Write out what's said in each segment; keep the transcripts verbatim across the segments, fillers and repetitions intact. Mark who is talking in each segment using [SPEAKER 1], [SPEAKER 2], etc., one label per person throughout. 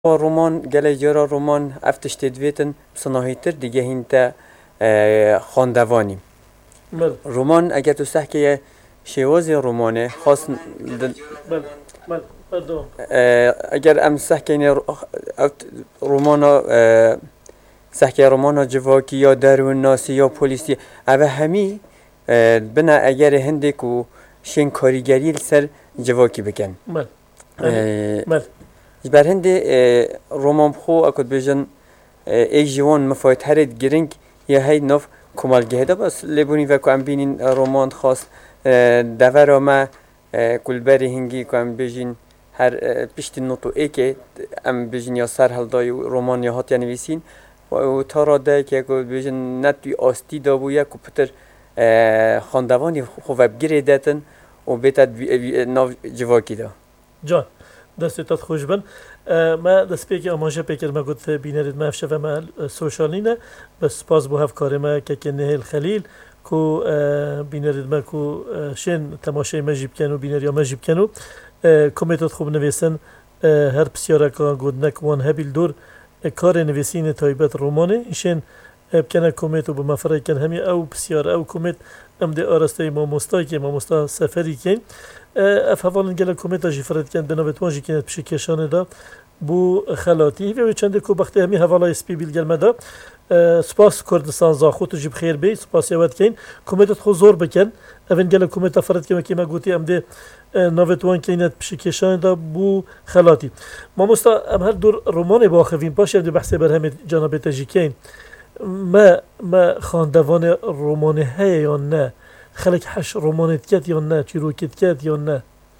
[SPEAKER 1] رمان گله جرا رمان افتش تدویتن بصناهیتر دیگه هینتا خاندوانی
[SPEAKER 2] بله
[SPEAKER 1] رمان اگر تو سحکه شوازی رمانه خاص
[SPEAKER 2] بله بله بله
[SPEAKER 1] اگر ام سحکه این رمانا سحکه رمانا جواکی یا درون ناسی یا پلیسی اوه همی بنا اگر هنده کو شین کاریگری سر جواکی بکن
[SPEAKER 2] بله بله
[SPEAKER 1] بر هنده رومان خو اکد بیشن ای جوان مفاید هرد گرینگ یا هی نف کمال گهدا بس لبونی و کام بینین رومان خاص دور ما کل بری هنگی کام بیشین هر پشت نوتو ای که ام بیشین یا سر هل دای رومان یا هات یعنی ویسین و تارا ده که کل بیشین نتوی آستی دابویا کپتر خاندوانی خوب بگیره داتن و بیتاد ناو جواکی دا
[SPEAKER 2] جان دستت خوش بن ما دست پیک آماجه پیکر ما گفت بینرد ما افشفه ما سوشالینه بس باز بو هف کار ما که کنه الخلیل کو بینرد ما کو شن تماشای مجیب کنو بینریا مجیب کنو کمیتات خوب نویسن هر بسیاره کان گودنک وان هبیل دور کار نویسین تایبت رومانه شن بکنه کمیتو به مفرای کن همی او بسیاره او کمیت ام ده آرسته ما مستای که ما مستا سفری کن اف هوالن گله کمیتا جی فرد کن بنابت وانجی کنت بشه کشانه دا بو خلاتی و چنده کو بخته همی هوالا اسپی بیل گلمه دا سپاس کردستان زاخوتو جی بخیر بی سپاس یوت کن کمیتت خو زور بکن اون گله کمیتا فرد کن که ما گوتی ام ده نوت وان کنت بشه کشانه دا بو خلاتی ما مستا ام هر دور رومان باخوین باشه ام ده بحثه بر همه جانبه جی کن ما ما خاندوان رومانه هی یا نه خلق حش رومانت کت یا نه چیروکت کت یا نه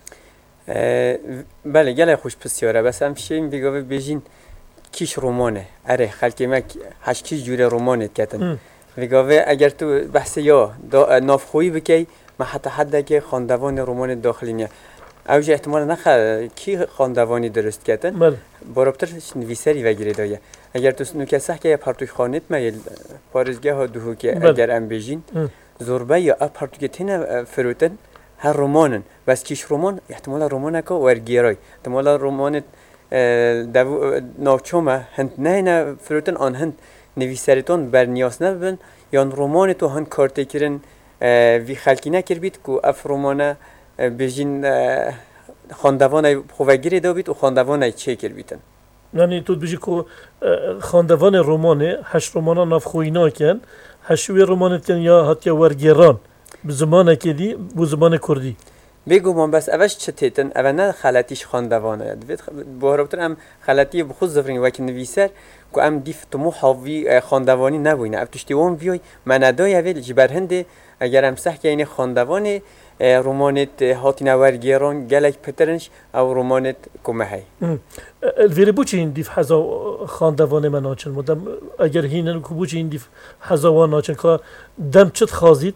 [SPEAKER 1] بله گله خوش بسیاره بس هم شیم بگوه بیجین کیش رومانه اره خلقی ما حش کیش جوره رومانت کتن بگوه اگر تو بحث یا نافخویی بکی ما حتی حده که خاندوان رومان داخلینیه اوجه احتمال نخه کی خاندوانی درست کتن
[SPEAKER 2] بله
[SPEAKER 1] برابطر نویسری وگیره دایه اگر تو نوکسه که پارتوی خانت ما پارزگاه ها دوهو که اگر ام بیجین زوربه یا اپارتو که تینه فروتن هر رومانن بس کیش رومان احتمال رومانه که ورگیرای احتمال رومان دو ناوچومه هند نه نه فروتن آن هند نویسریتون بر نیاز نبن یا رومان تو هند کارتی کرن وی خلکی نکر بید که اف رومانه بیجین خاندوانه خوبگیری دا بید و خاندوانه چه کر بیتن
[SPEAKER 2] یعنی تو بیجی که خاندوان رومانه هشت رومانه ناف خوینا کن هشوی رومانت کن یا حتی ورگیران به زمان کدی به زمان کردی
[SPEAKER 1] بگو من بس اولش چه تیتن اول نه خلاتیش خاندوانه دوید بهرابتر ام خلاتی بخود زفرین وکی نویسر که ام دیف تمو حاوی خاندوانی نبوینه اب تشتیوان بیای من ادای اول جبر هنده اگر ام صح که این خاندوانه رومانت هاتی نورگیران گلک پترنش او رومانت کمه هی
[SPEAKER 2] الویری بوچه این دیف حزا خاندوانه من آچن مدام اگر هینن که بوچه این دیف حزاوان آچن که دم چت خازید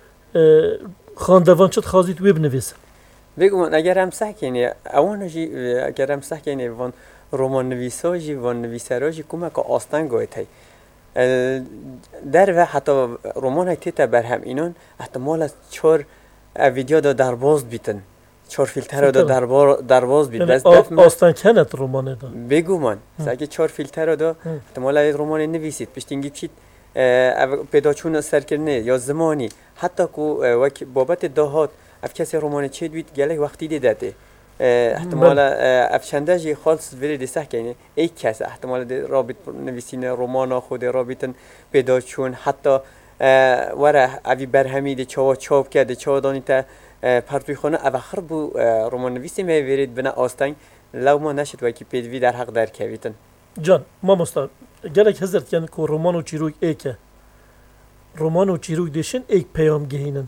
[SPEAKER 2] خاندوان چت خازید وی بنویسن
[SPEAKER 1] بگو من اگر هم صح کنی اوانجی اگر هم صح کنی وان رومان نویساجی وان نویسراجی کمه که آستان گویت هی در و حتی رومان های تیتا برهم اینان احتمال از چهار ویدیو دا درباز بیتن چهار فیلتر دا دربار درباز بیت
[SPEAKER 2] بس دفعه آستان کنت رومان دا
[SPEAKER 1] بگو من اگه چهار فیلتر دا احتمال رومان نویسید پشتینگی چیت پیدا چون سر کرنه یا زمانی حتی که وقت بابت دهات اف کسی رومان چید بیت گله وقتی دیده احتمال افشنده جی خالص ولی دیسه کنه ای کس احتمال رابط نویسین رومان خود رابطن پیدا چون حتی وره اوی برهمی دی چاوا چاپ کرده چاوا دانی تا پرتوی خانه اواخر بو رومان نویسی می‌ورید بنا آستان لو ما نشد وکی پیدوی در حق در کویتن
[SPEAKER 2] جان ما مستا گلک هزرت کن که رومان و چیروک ایکه رومان و چیروک دیشن ایک پیام گهینن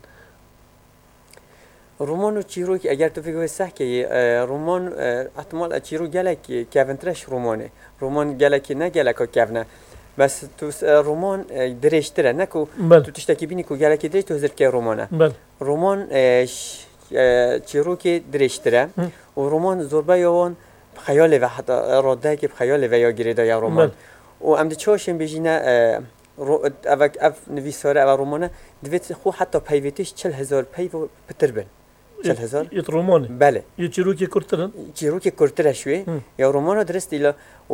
[SPEAKER 1] رومان و چیروک اگر تو فکر صح که رومان احتمال چیروک گلک کاونترش رومانه رومان گلک نه گلک کاونه بس تو رومان درشتره نکو تو تشتکی بینی کو گلکی درشت تو هزار که رومانه رومان چیروکی درشتره و رومان زوربه یوان خیاله و حتی راده که خیاله و یا گریده یا رومان و ام دی چاشم بجینه اوک اف نویساره او رومانه دوید خو حتی پیوتیش چل هزار پیو پتر بن چل هزار
[SPEAKER 2] یه رومانه
[SPEAKER 1] بله
[SPEAKER 2] یه چیروکی کرترن
[SPEAKER 1] چیروکی کرتره شوی یا رومانه درست ایلا